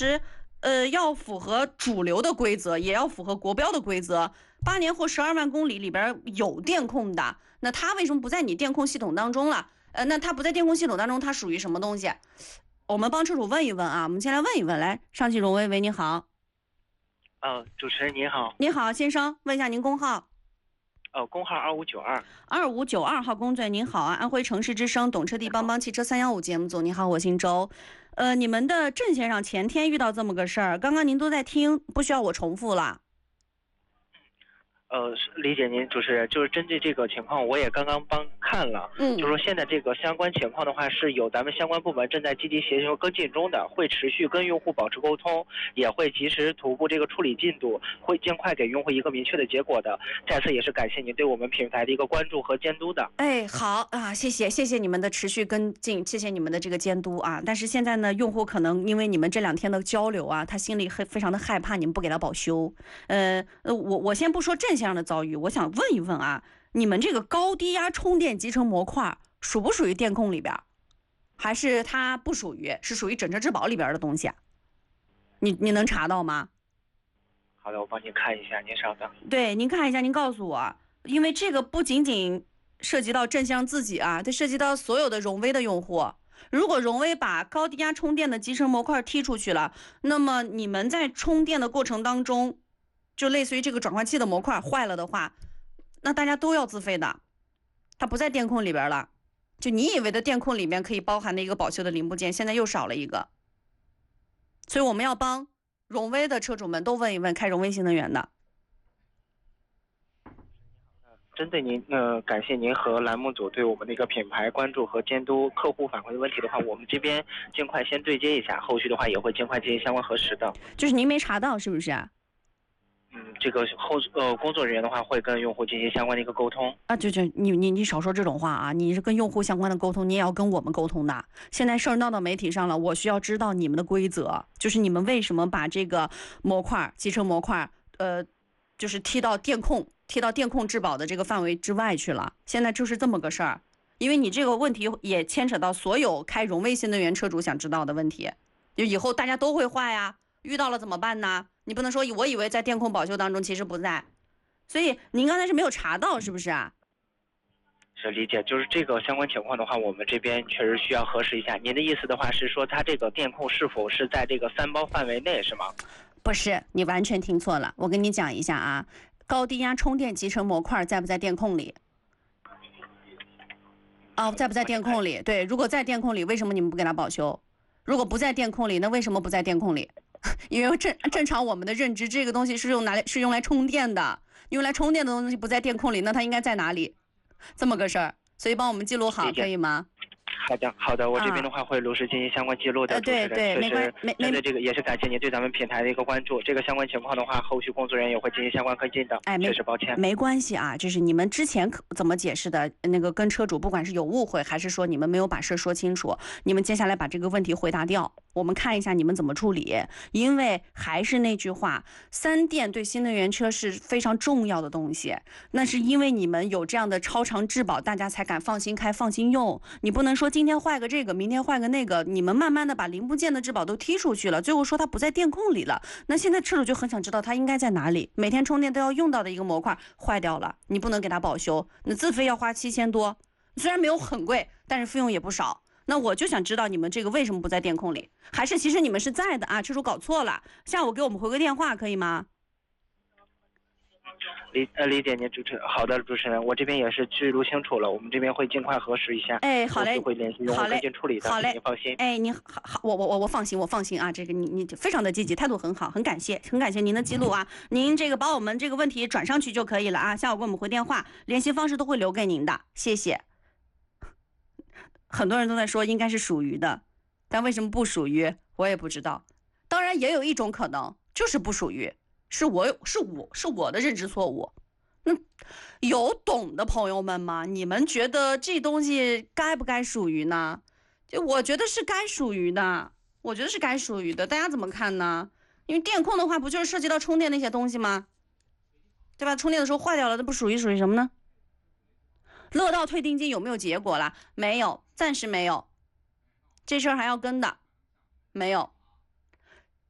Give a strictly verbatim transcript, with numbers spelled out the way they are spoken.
实呃要符合主流的规则，也要符合国标的规则。八年或十二万公里里边有电控的，那它为什么不在你电控系统当中了？呃，那它不在电控系统当中，它属于什么东西？我们帮车主问一问啊，我们先来问一问。来，上汽荣威，喂，你好。 呃，主持人您好。 你好，先生，问一下您工号。 呃，工号二五九二。 二五九二号工队，您好啊，安徽城市之声懂车帝帮帮汽车三幺五节目组，你好，我姓周。呃，你们的郑先生前天遇到这么个事儿，刚刚您都在听，不需要我重复了。 呃，理解您，主持人，就是针对这个情况，我也刚刚帮看了， 嗯， 就是说现在这个相关情况的话，是有咱们相关部门正在积极协调跟进中的，会持续跟用户保持沟通，也会及时同步这个处理进度，会尽快给用户一个明确的结果的。再次也是感谢您对我们品牌的一个关注和监督的。 哎，好啊，谢谢，谢谢你们的持续跟进，谢谢你们的这个监督啊。但是现在呢，用户可能因为你们这两天的交流啊，他心里很非常的害怕，你们不给他保修。呃，我我先不说郑先生的遭遇，我想问一问啊，你们这个高低压充电集成模块属不属于电控里边，还是它不属于，是属于整车质保里边的东西啊？你你能查到吗？ 好的，我帮您看一下，您稍等。 对，您看一下，您告诉我，因为这个不仅仅涉及到郑先生自己啊，它涉及到所有的荣威的用户。如果荣威把高低压充电的集成模块踢出去了，那么你们在充电的过程当中，就类似于这个转换器的模块坏了的话，那大家都要自费的，它不在电控里边了。就你以为的电控里面可以包含的一个保修的零部件，现在又少了一个。所以我们要帮荣威的车主们都问一问开荣威新能源的。 针对您，呃，感谢您和栏目组对我们的一个品牌关注和监督，客户反馈的问题的话，我们这边尽快先对接一下，后续的话也会尽快进行相关核实的。 就是您没查到是不是啊？ 嗯，这个后呃工作人员的话会跟用户进行相关的一个沟通啊，就就你你你少说这种话啊！你是跟用户相关的沟通，你也要跟我们沟通的。现在事儿闹到媒体上了，我需要知道你们的规则，就是你们为什么把这个模块集成模块，呃，就是踢到电控。贴到电控质保的这个范围之外去了，现在就是这么个事儿。因为你这个问题也牵扯到所有开荣威新能源车主想知道的问题，就以后大家都会坏呀，遇到了怎么办呢？你不能说我以为在电控保修当中，其实不在。所以您刚才是没有查到是不是啊？ 是理解，就是这个相关情况的话，我们这边确实需要核实一下。您的意思的话是说，它这个电控是否是在这个三包范围内，是吗？ 不是，你完全听错了。我跟你讲一下啊。高低压充电集成模块在不在电控里？哦，在不在电控里？对，如果在电控里，为什么你们不给他保修？如果不在电控里，那为什么不在电控里？因为正正常我们的认知，这个东西是用拿来是用来充电的，用来充电的东西不在电控里，那它应该在哪里？这么个事儿，所以帮我们记录好，可以吗？ 好的，好的，我这边的话会如实进行相关记录的。 呃，对对，没关没没。针对这个也是感谢您对咱们品牌的一个关注。这个相关情况的话，后续工作人员也会进行相关跟进的。 哎， 确实抱歉。 没关系啊，就是你们之前怎么解释的，那个跟车主不管是有误会，还是说你们没有把事说清楚，你们接下来把这个问题回答掉，我们看一下你们怎么处理。因为还是那句话，三电对新能源车是非常重要的东西，那是因为你们有这样的超长质保，大家才敢放心开、放心用。你不能说今天坏个这个。明天换个那个，你们慢慢的把零部件的质保都踢出去了，最后说它不在电控里了。那现在车主就很想知道它应该在哪里。每天充电都要用到的一个模块坏掉了，你不能给它保修，那自费要花七千多，虽然没有很贵，但是费用也不少。那我就想知道你们这个为什么不在电控里，还是其实你们是在的啊？车主搞错了，下午给我们回个电话可以吗？ 理呃理解您主持人，好的主持人，我这边也是记录清楚了，我们这边会尽快核实一下。 哎，好嘞， 会联系用户跟进处理的， 好嘞， 您放心。 哎，您好好，我我我我放心，我放心啊，这个你你非常的积极，态度很好，很感谢，很感谢您的记录啊，您这个把我们这个问题转上去就可以了啊，下午给我们回电话，联系方式都会留给您的，谢谢。很多人都在说应该是属于的，但为什么不属于，我也不知道。当然也有一种可能就是不属于。是我是我是我的认知错误，那有懂的朋友们吗？你们觉得这东西该不该属于呢？就我觉得是该属于的，我觉得是该属于的，大家怎么看呢？因为电控的话，不就是涉及到充电那些东西吗？对吧？充电的时候坏掉了，那不属于属于什么呢？乐道退定金有没有结果了？没有，暂时没有，这事儿还要跟的，没有。